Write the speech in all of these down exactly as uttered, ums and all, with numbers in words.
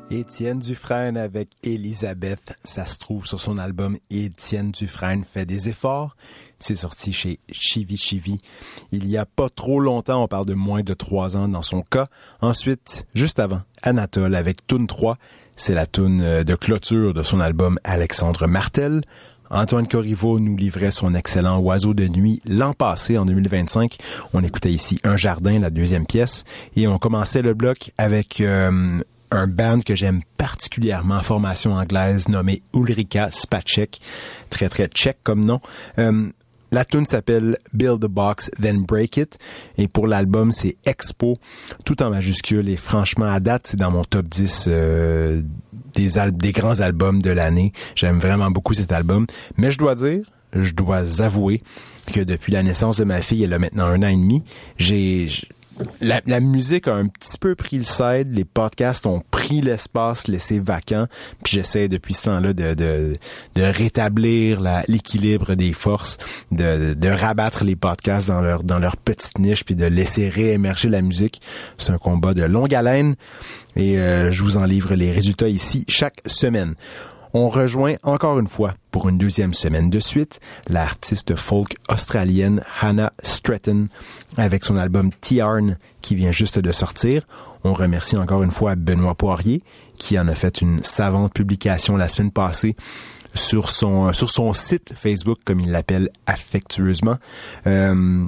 Étienne Dufresne avec Elisabeth, ça se trouve sur son album Étienne Dufresne fait des efforts. C'est sorti chez Chivi Chivi. Il y a pas trop longtemps, on parle de moins de trois ans dans son cas. Ensuite, juste avant, Anatole avec Toune trois, c'est la toune de clôture de son album Alexandre Martel. Antoine Corriveau nous livrait son excellent Oiseau de nuit l'an passé, en deux mille vingt-cinq. On écoutait ici Un jardin, la deuxième pièce. Et on commençait le bloc avec euh, un band que j'aime particulièrement, formation anglaise, nommée Ulrika Spacek. Très, très tchèque comme nom. Euh, La tune s'appelle Build a Box, Then Break It. Et pour l'album, c'est Expo, tout en majuscule. Et franchement, à date, c'est dans mon top dix euh, des, al- des grands albums de l'année. J'aime vraiment beaucoup cet album. Mais je dois dire, je dois avouer que depuis la naissance de ma fille, elle a maintenant un an et demi, j'ai... j'ai La, la musique a un petit peu pris le side, les podcasts ont pris l'espace laissé vacant, puis j'essaie depuis ce temps-là de, de, de rétablir la, l'équilibre des forces, de, de rabattre les podcasts dans leur, dans leur petite niche, puis de laisser réémerger la musique. C'est un combat de longue haleine, et euh, je vous en livre les résultats ici chaque semaine. On rejoint encore une fois, pour une deuxième semaine de suite, l'artiste folk australienne Hannah Stretton avec son album Tiarn qui vient juste de sortir. On remercie encore une fois Benoît Poirier qui en a fait une savante publication la semaine passée sur son, sur son site Facebook, comme il l'appelle affectueusement. Euh,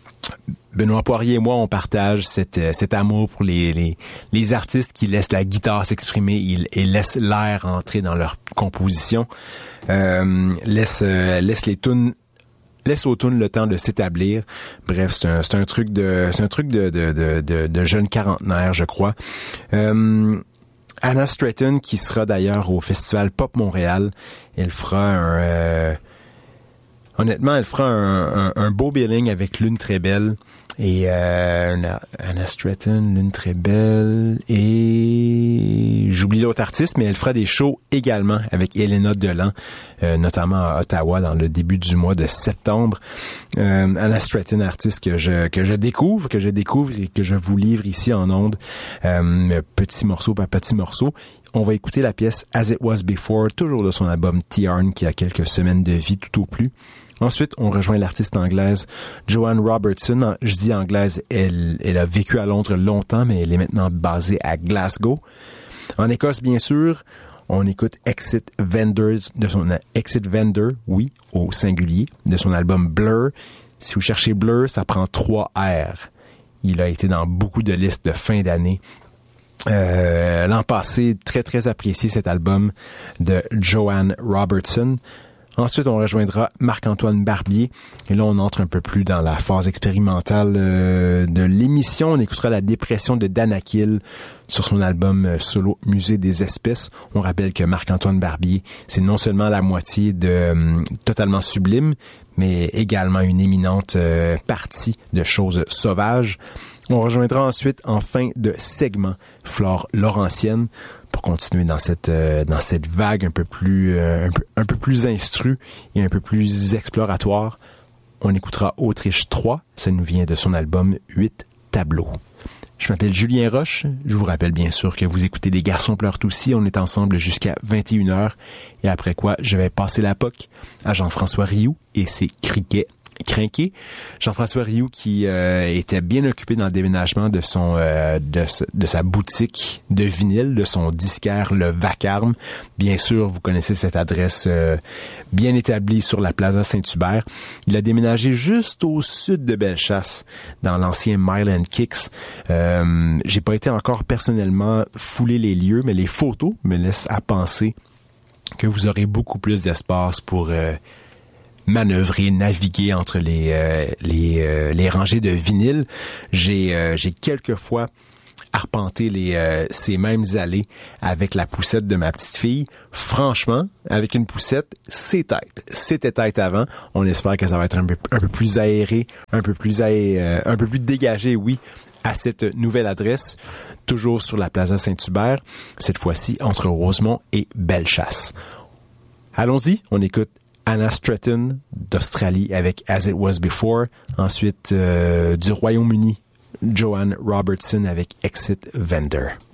Benoît Poirier et moi, on partage cette, cet amour pour les, les, les artistes qui laissent la guitare s'exprimer et, et laissent l'air entrer dans leur composition, euh, laissent, euh, laissent les tunes, laisse aux tunes le temps de s'établir. Bref, c'est un, c'est un truc de, c'est un truc de, de, de, de, de jeune quarantenaire, je crois. Euh, Hannah Stretton, qui sera d'ailleurs au Festival Pop Montréal, elle fera un, euh, honnêtement, elle fera un, un, un beau billing avec Lune très belle. Et euh, Hannah Stretton, Lune très belle, et j'oublie l'autre artiste, mais elle fera des shows également avec Elena Delan, euh, notamment à Ottawa dans le début du mois de septembre. Euh, Hannah Stretton, artiste que je que je découvre, que je découvre et que je vous livre ici en ondes, euh, petit morceau par petit morceau. On va écouter la pièce As It Was Before, toujours de son album Tiarn, qui a quelques semaines de vie tout au plus. Ensuite, on rejoint l'artiste anglaise Joanne Robertson. Je dis anglaise, elle, elle a vécu à Londres longtemps, mais elle est maintenant basée à Glasgow. En Écosse, bien sûr, on écoute Exit Vendors de son Exit Vendor, oui, au singulier, de son album Blur. Si vous cherchez Blur, ça prend trois R. Il a été dans beaucoup de listes de fin d'année. Euh, l'an passé, très très apprécié cet album de Joanne Robertson. Ensuite, on rejoindra Marc-Antoine Barbier. Et là, on entre un peu plus dans la phase expérimentale euh, de l'émission. On écoutera La dépression de Danakil sur son album euh, solo Musée des espèces. On rappelle que Marc-Antoine Barbier, c'est non seulement la moitié de euh, Totalement Sublime, mais également une éminente euh, partie de Choses sauvages. On rejoindra ensuite, en fin de segment, Flore Laurentienne, pour continuer dans cette euh, dans cette vague un peu plus euh, un peu un peu plus instru et un peu plus exploratoire. On écoutera Autriche trois, ça nous vient de son album huit tableaux. Je m'appelle Julien Roche, je vous rappelle bien sûr que vous écoutez Les Garçons pleurent aussi, on est ensemble jusqu'à vingt et une heures et après quoi je vais passer la P O C à Jean-François Rioux et ses criquets crinqué. Jean-François Rioux qui euh, était bien occupé dans le déménagement de son euh, de, de sa boutique de vinyle, de son disquaire Le Vacarme. Bien sûr, vous connaissez cette adresse euh, bien établie sur la Plaza Saint-Hubert. Il a déménagé juste au sud de Bellechasse, dans l'ancien Mile and Kicks. Euh, j'ai pas été encore personnellement fouler les lieux, mais les photos me laissent à penser que vous aurez beaucoup plus d'espace pour euh, manœuvrer, naviguer entre les euh, les euh, les rangées de vinyles. J'ai euh, j'ai quelquefois arpenté les euh, ces mêmes allées avec la poussette de ma petite fille. Franchement, avec une poussette, c'est tête. C'était tête avant. On espère que ça va être un peu un peu plus aéré, un peu plus aé, euh, un peu plus dégagé, oui, à cette nouvelle adresse, toujours sur la Plaza Saint-Hubert, cette fois-ci entre Rosemont et Bellechasse. Allons-y, on écoute Hannah Stretton d'Australie avec As It Was Before. Ensuite, euh, du Royaume-Uni, Joanne Robertson avec Exit Vendor.